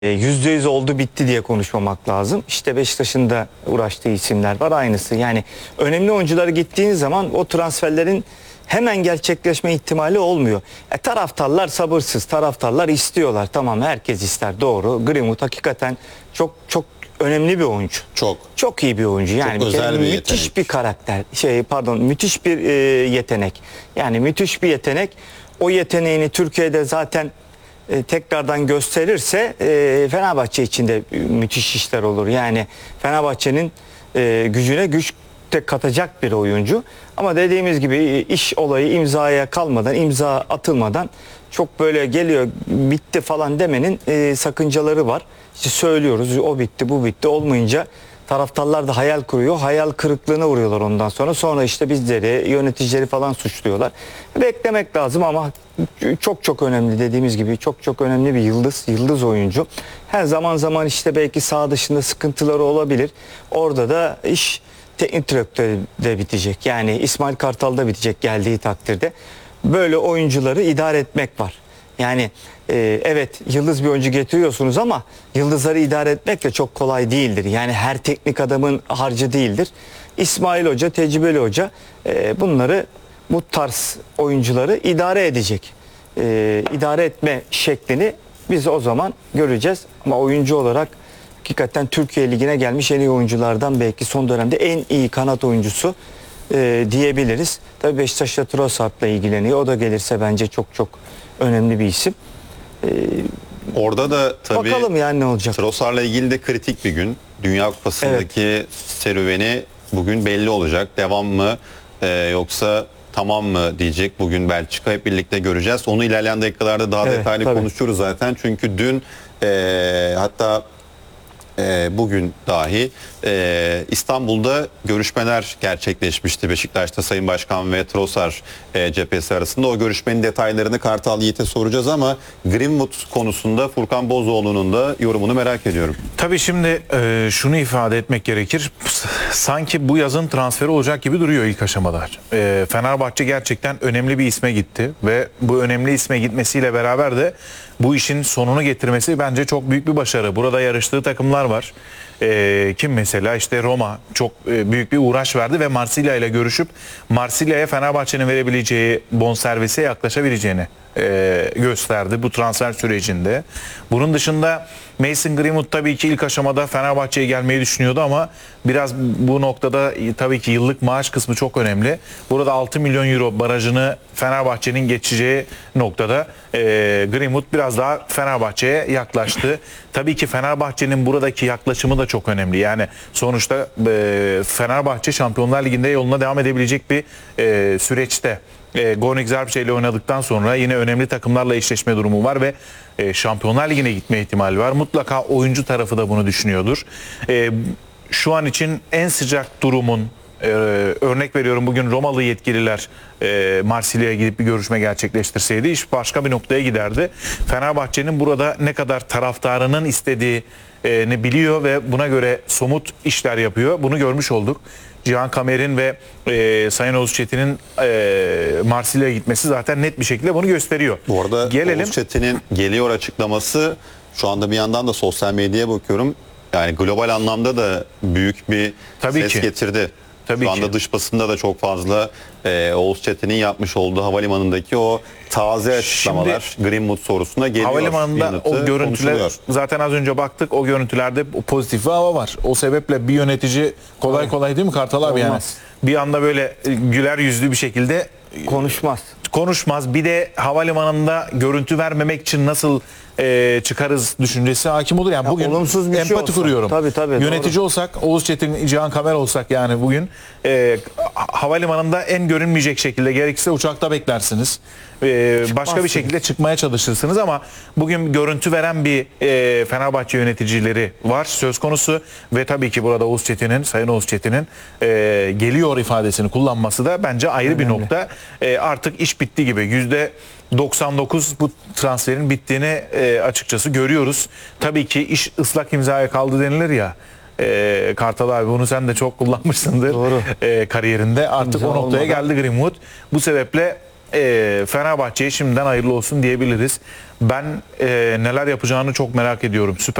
%100 oldu bitti diye konuşmamak lazım. İşte Beşiktaş'ın da uğraştığı isimler var aynısı. Yani önemli oyuncuları gittiğin zaman o transferlerin hemen gerçekleşme ihtimali olmuyor. Taraftarlar sabırsız, taraftarlar istiyorlar. Tamam, herkes ister, doğru. Greenwood hakikaten çok çok önemli bir oyuncu. Çok iyi bir oyuncu. Yani çok özel bir müthiş yetenek. bir karakter. Müthiş bir yetenek. Yani müthiş bir yetenek. O yeteneğini Türkiye'de zaten tekrardan gösterirse Fenerbahçe için de müthiş işler olur. Yani Fenerbahçe'nin gücüne güç de katacak bir oyuncu. Ama dediğimiz gibi iş olayı imzaya kalmadan, imza atılmadan çok böyle geliyor bitti falan demenin sakıncaları var. İşte söylüyoruz o bitti bu bitti olmayınca taraftarlar da hayal kuruyor. Hayal kırıklığına uğruyorlar ondan sonra. Sonra işte bizleri, yöneticileri falan suçluyorlar. Beklemek lazım ama çok çok önemli, dediğimiz gibi çok çok önemli bir yıldız oyuncu. Her zaman işte belki saha dışında sıkıntıları olabilir. Orada da iş teknik direktörde bitecek. Yani İsmail Kartal'da bitecek geldiği takdirde. Böyle oyuncuları idare etmek var. Yani evet, yıldız bir oyuncu getiriyorsunuz ama yıldızları idare etmek de çok kolay değildir. Yani her teknik adamın harcı değildir. İsmail Hoca, tecrübeli hoca bunları, bu tarz oyuncuları idare edecek. İdare etme şeklini biz o zaman göreceğiz. Ama oyuncu olarak hakikaten Türkiye Ligi'ne gelmiş en iyi oyunculardan, belki son dönemde en iyi kanat oyuncusu diyebiliriz. Tabii Beşiktaş'ta Trossard'la ilgileniyor. O da gelirse bence çok çok önemli bir isim. Orada da tabii Bakalım yani ne olacak. Trossard'la ilgili de kritik bir gün. Dünya Kupası'ndaki serüveni bugün belli olacak. Devam mı yoksa tamam mı diyecek bugün Belçika. Hep birlikte göreceğiz. Onu ilerleyen dakikalarda daha detaylı konuşuruz zaten. Çünkü dün hatta bugün dahi İstanbul'da görüşmeler gerçekleşmişti Beşiktaş'ta Sayın Başkan ve Trossard cephesi arasında. O görüşmenin detaylarını Kartal Yiğit'e soracağız ama Greenwood konusunda Furkan Bozoğlu'nun da yorumunu merak ediyorum. Tabii şimdi şunu ifade etmek gerekir. Sanki bu yazın transferi olacak gibi duruyor ilk aşamada. Fenerbahçe gerçekten önemli bir isme gitti ve bu önemli isme gitmesiyle beraber de bu işin sonunu getirmesi bence çok büyük bir başarı. Burada yarıştığı takımlar var. Kim mesela? İşte Roma çok büyük bir uğraş verdi ve Marsilya ile görüşüp Marsilya'ya Fenerbahçe'nin verebileceği bonservise yaklaşabileceğini gösterdi bu transfer sürecinde. Bunun dışında Mason Greenwood tabii ki ilk aşamada Fenerbahçe'ye gelmeyi düşünüyordu ama biraz bu noktada tabii ki yıllık maaş kısmı çok önemli. Burada 6 milyon euro barajını Fenerbahçe'nin geçeceği noktada Greenwood biraz daha Fenerbahçe'ye yaklaştı. Tabii ki Fenerbahçe'nin buradaki yaklaşımı da çok önemli. Yani sonuçta Fenerbahçe Şampiyonlar Ligi'nde yoluna devam edebilecek bir süreçte. Gornik Zabrze ile oynadıktan sonra yine önemli takımlarla eşleşme durumu var ve Şampiyonlar Ligi'ne gitme ihtimali var. Mutlaka oyuncu tarafı da bunu düşünüyordur. Şu an için en sıcak durumun, örnek veriyorum, bugün Romalı yetkililer Marsilya'ya gidip bir görüşme gerçekleştirseydi iş başka bir noktaya giderdi. Fenerbahçe'nin burada ne kadar taraftarının istediğini biliyor ve buna göre somut işler yapıyor. Bunu görmüş olduk. Cihan Kamer'in ve Sayın Oğuz Çetin'in Marsilya'ya gitmesi zaten net bir şekilde bunu gösteriyor. Bu arada Oğuz Çetin'in geliyor açıklaması şu anda bir yandan da sosyal medyaya bakıyorum. Yani global anlamda da büyük bir ses getirdi. Tabii şu anda ki. Dış basında da çok fazla Oğuz Çetin'in yapmış olduğu havalimanındaki o taze açıklamalar Şimdi, Greenwood sorusuna geliyor. Havalimanında o görüntüler zaten az önce baktık, o görüntülerde pozitif bir hava var. O sebeple bir yönetici kolay değil mi Kartal abi? Yani bir anda böyle güler yüzlü bir şekilde konuşmaz. Bir de havalimanında görüntü vermemek için nasıl çıkarız düşüncesi hakim olur. Yani bugün olumsuz bir empati kuruyorum. Tabii, yönetici doğru. olsak, Oğuz Çetin, Cihan Kamer olsak yani bugün havalimanında en görünmeyecek şekilde, gerekirse uçakta beklersiniz. Başka bir şekilde çıkmaya çalışırsınız ama bugün görüntü veren bir Fenerbahçe yöneticileri var söz konusu ve tabii ki burada Oğuz Çetin'in, Sayın Oğuz Çetin'in geliyor ifadesini kullanması da bence ayrı bir nokta. Artık iş bitti gibi. %99 bu transferin bittiğini açıkçası görüyoruz. Tabii ki iş ıslak imzaya kaldı denilir ya. Kartal abi, bunu sen de çok kullanmışsındır kariyerinde. Artık o noktaya geldi Greenwood. Bu sebeple Fenerbahçe'ye şimdiden hayırlı olsun diyebiliriz. Ben neler yapacağını çok merak ediyorum. Süper